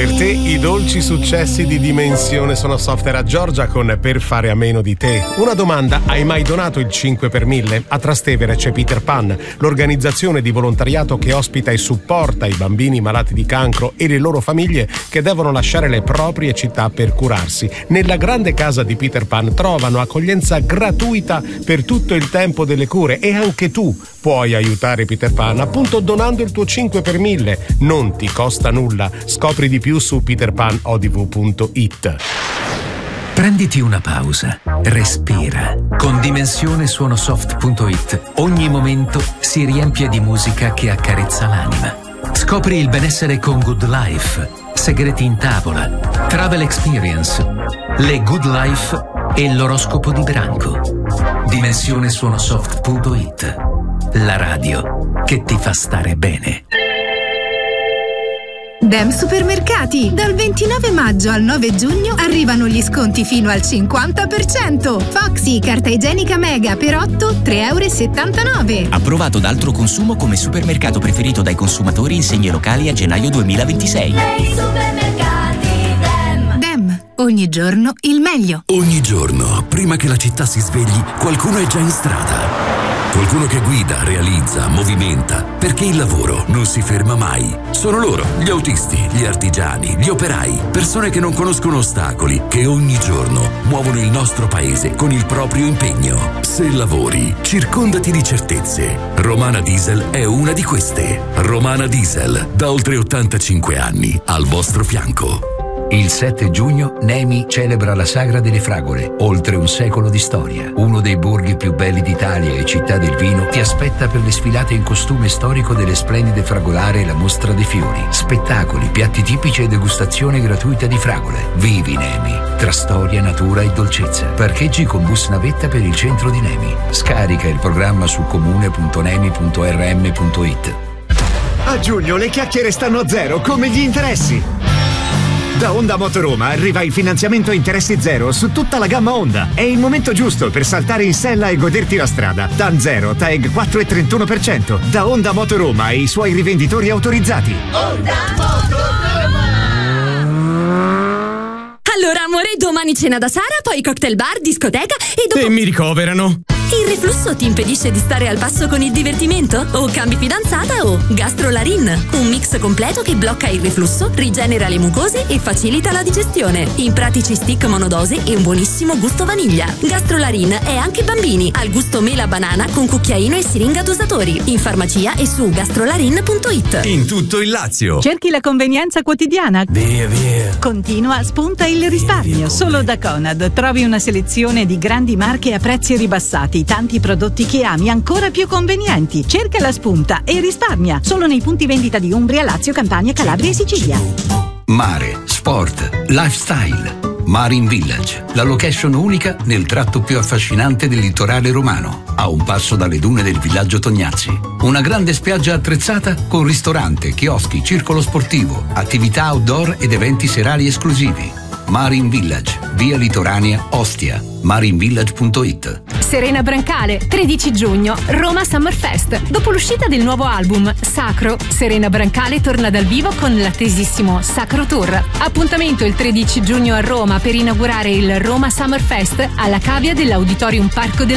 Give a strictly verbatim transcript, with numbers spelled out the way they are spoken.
Per te i dolci successi di Dimensione Sono Soft. Era Giorgia con Per fare a meno di te. Una domanda: hai mai donato il cinque per mille? A Trastevere c'è Peter Pan, l'organizzazione di volontariato che ospita e supporta i bambini malati di cancro e le loro famiglie che devono lasciare le proprie città per curarsi. Nella grande casa di Peter Pan trovano accoglienza gratuita per tutto il tempo delle cure, e anche tu puoi aiutare Peter Pan appunto donando il tuo cinque per mille. Non ti costa nulla. Scopri di più su peter pan o d v punto i t. Prenditi una pausa, respira. Con Dimensione Suono Soft punto i t ogni momento si riempie di musica che accarezza l'anima. Scopri il benessere con Good Life, segreti in tavola, travel experience, le Good Life e l'oroscopo di branco. Dimensione Suono Soft punto i t, la radio che ti fa stare bene. Dem Supermercati. Dal ventinove maggio al nove giugno arrivano gli sconti fino al cinquanta per cento. Foxy, carta igienica Mega per otto, tre e settantanove euro. Approvato da Altro Consumo come supermercato preferito dai consumatori in segni locali a gennaio duemilaventisei. Nei supermercati Dem. Dem, ogni giorno il meglio. Ogni giorno, prima che la città si svegli, qualcuno è già in strada. Qualcuno che guida, realizza, movimenta, perché il lavoro non si ferma mai. Sono loro, gli autisti, gli artigiani, gli operai, persone che non conoscono ostacoli, che ogni giorno muovono il nostro paese con il proprio impegno. Se lavori, circondati di certezze. Romana Diesel è una di queste. Romana Diesel, da oltre ottantacinque anni, al vostro fianco. Il sette giugno Nemi celebra la Sagra delle Fragole, oltre un secolo di storia. Uno dei borghi più belli d'Italia e città del vino ti aspetta per le sfilate in costume storico delle splendide fragolare e la mostra dei fiori. Spettacoli, piatti tipici e degustazione gratuita di fragole. Vivi Nemi, tra storia, natura e dolcezza. Parcheggi con bus navetta per il centro di Nemi. Scarica il programma su comune punto nemi punto r m punto i t. A giugno le chiacchiere stanno a zero come gli interessi. Da Honda Motoroma arriva il finanziamento a interessi zero su tutta la gamma Honda. È il momento giusto per saltare in sella e goderti la strada. T A N zero, T A E G quattro virgola trentuno per cento. Da Honda Motoroma e i suoi rivenditori autorizzati. Honda Motoroma. Allora amore, domani cena da Sara, poi cocktail bar, discoteca e dopo... E mi ricoverano. Il reflusso ti impedisce di stare al passo con il divertimento? O cambi fidanzata o Gastrolarin, un mix completo che blocca il reflusso, rigenera le mucose e facilita la digestione. In pratici stick monodose e un buonissimo gusto vaniglia. Gastrolarin è anche bambini, al gusto mela banana con cucchiaino e siringa dosatori. In farmacia e su gastrolarin punto i t. In tutto il Lazio. Cerchi la convenienza quotidiana? Via via. Continua, spunta il risparmio. Via, via, Solo da Conad trovi una selezione di grandi marche a prezzi ribassati. Tanti prodotti che ami ancora più convenienti. Cerca la spunta e risparmia solo nei punti vendita di Umbria, Lazio, Campania, Calabria e Sicilia. Mare, sport, lifestyle. Marine Village, la location unica nel tratto più affascinante del litorale romano, a un passo dalle dune del villaggio Tognazzi. Una grande spiaggia attrezzata con ristorante, chioschi, circolo sportivo, attività outdoor ed eventi serali esclusivi. Marine Village, via Litoranea, Ostia. marine village punto i t. Serena Brancale, tredici giugno, Roma Summer Fest. Dopo l'uscita del nuovo album Sacro, Serena Brancale torna dal vivo con l'attesissimo Sacro Tour. Appuntamento il tredici giugno a Roma per inaugurare il Roma Summer Fest alla cavia dell'Auditorium Parco del